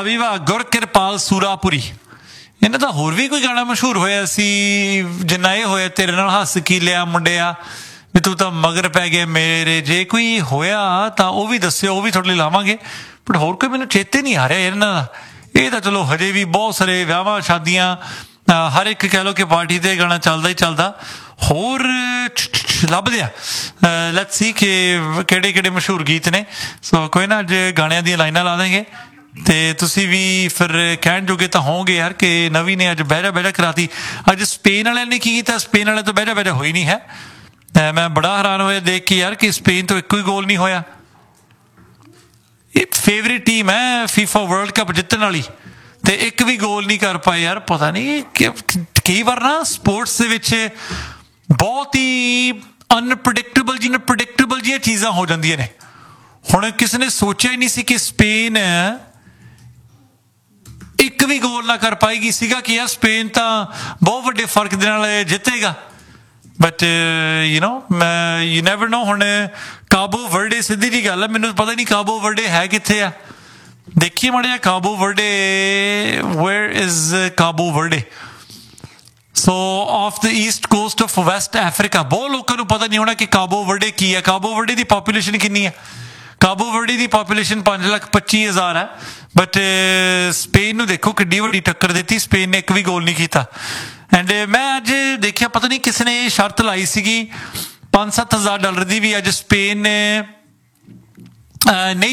ਵੀ ਵਾਹ ਗੁਰਕਿਰਪਾਲ ਸੂਰਾਪੁਰੀ। ਇਹਨਾਂ ਦਾ ਹੋਰ ਵੀ ਕੋਈ ਗਾਣਾ ਮਸ਼ਹੂਰ ਹੋਇਆ ਸੀ ਜਿੰਨਾ ਇਹ ਹੋਇਆ, ਤੇਰੇ ਨਾਲ ਹੱਸ ਕੀ ਲਿਆ ਮੁੰਡਿਆ, ਵੀ ਤੂੰ ਤਾਂ ਮਗਰ ਪੈ ਗਿਆ ਮੇਰੇ। ਜੇ ਕੋਈ ਹੋਇਆ ਤਾਂ ਉਹ ਵੀ ਦੱਸਿਓ, ਉਹ ਵੀ ਤੁਹਾਡੇ ਲਈ ਲਾਵਾਂਗੇ। ਬਟ ਹੋਰ ਕੋਈ ਮੈਨੂੰ ਚੇਤੇ ਨਹੀਂ ਆ ਰਿਹਾ ਇਹਨਾਂ ਦਾ। ਇਹ ਤਾਂ ਚਲੋ ਹਜੇ ਵੀ ਬਹੁਤ ਸਾਰੇ ਵਿਆਹਾਂ ਸ਼ਾਦੀਆਂ ਹਰ ਇੱਕ ਕਹਿ ਲਓ ਕਿ ਪਾਰਟੀ 'ਤੇ ਗਾਣਾ ਚੱਲਦਾ ਹੀ ਚੱਲਦਾ। ਹੋਰ ਲੱਭਦੇ ਆ, ਲੈਟਸ ਸੀ ਕਿ ਕਿਹੜੇ ਕਿਹੜੇ ਮਸ਼ਹੂਰ ਗੀਤ ਨੇ। ਸੋ ਕੋਈ ਨਾ ਅੱਜ ਗਾਣਿਆਂ ਦੀਆਂ ਲਾਈਨਾਂ ਲਾ ਦੇਂਗੇ ਅਤੇ ਤੁਸੀਂ ਵੀ ਫਿਰ ਕਹਿਣ ਜੋਗੇ ਤਾਂ ਹੋਵੋਗੇ ਯਾਰ ਕਿ ਨਵੀਂ ਨੇ ਅੱਜ ਬਹਿਜਾ ਬਹਿਜਾ ਕਰਾਤੀ। ਅੱਜ ਸਪੇਨ ਵਾਲਿਆਂ ਨੇ ਕੀ ਕੀਤਾ, ਸਪੇਨ ਵਾਲਿਆਂ ਤੋਂ ਬਹਿਜਾ ਬਹਿਜਾ ਹੋਈ ਨਹੀਂ ਹੈ। ਮੈਂ ਬੜਾ ਹੈਰਾਨ ਹੋਇਆ ਦੇਖ ਕੇ ਯਾਰ ਕਿ ਸਪੇਨ ਤੋਂ ਇੱਕੋ ਹੀ ਗੋਲ ਨਹੀਂ ਹੋਇਆ। ਇਹ ਫੇਵਰੇਟ ਟੀਮ ਹੈ ਫੀਫਾ ਵਰਲਡ ਕੱਪ ਜਿੱਤਣ ਵਾਲੀ, ਅਤੇ ਇੱਕ ਵੀ ਗੋਲ ਨਹੀਂ ਕਰ ਪਾਏ ਯਾਰ। ਪਤਾ ਨਹੀਂ ਕਈ ਵਾਰ ਨਾ ਸਪੋਰਟਸ ਦੇ ਵਿੱਚ ਬਹੁਤ ਹੀ ਅਨਪ੍ਰਡਿਕਟੇਬਲ ਜਿਹੀਆਂ ਚੀਜ਼ਾਂ ਹੋ ਜਾਂਦੀਆਂ ਨੇ। ਹੁਣ ਕਿਸੇ ਨੇ ਸੋਚਿਆ ਹੀ ਨਹੀਂ ਸੀ ਕਿ ਸਪੇਨ ਇੱਕ ਵੀ ਗੋਲ ਨਾ ਕਰ ਪਾਏਗੀ। ਸੀਗਾ ਕਿ ਯਾਰ ਸਪੇਨ ਤਾਂ ਬਹੁਤ ਵੱਡੇ ਫਰਕ ਦੇ ਨਾਲ ਜਿੱਤੇਗਾ, ਬਟ ਯੂ ਨੈਵਰ ਨੋ। ਹੁਣ ਕਾਬੋ ਵਰਡੇ, ਸਿੱਧੀ ਜਿਹੀ ਗੱਲ ਹੈ, ਮੈਨੂੰ ਪਤਾ ਨਹੀਂ ਕਾਬੋ ਵਰਡੇ ਹੈ ਕਿੱਥੇ ਆ। ਦੇਖੀਏ ਮਾੜਾ ਜਿਹਾ ਕਾਬੋ Verde, where is ਕਾਬੋ Verde. So of the East cost of West Africa. ਬਹੁਤ ਲੋਕਾਂ ਨੂੰ ਪਤਾ ਨਹੀਂ ਹੋਣਾ ਕਿ ਕਾਬੋ ਵਰਡੇ ਕੀ ਹੈ। ਕਾਬੋ ਵਰਡੇ ਦੀ ਪਾਪੂਲੇਸ਼ਨ ਕਿੰਨੀ ਹੈ? ਕਾਬੋ ਵਰਡੇ ਦੀ ਪਾਪੂਲੇਸ਼ਨ 5,25,000 ਹੈ। ਬਟ ਸਪੇਨ ਨੂੰ ਦੇਖੋ ਕਿੱਡੀ ਵੱਡੀ ਟੱਕਰ ਦਿੱਤੀ। ਸਪੇਨ ਨੇ ਇੱਕ ਵੀ ਗੋਲ ਨਹੀਂ ਕੀਤਾ। ਐਂਡ ਮੈਂ ਅੱਜ ਦੇਖਿਆ, ਪਤਾ ਨਹੀਂ ਕਿਸੇ ਨੇ ਸ਼ਰਤ ਲਾਈ ਸੀਗੀ $5,000-7,000 ਦੀ, ਵੀ ਅੱਜ ਸਪੇਨ ਨੇ ਨਹੀਂ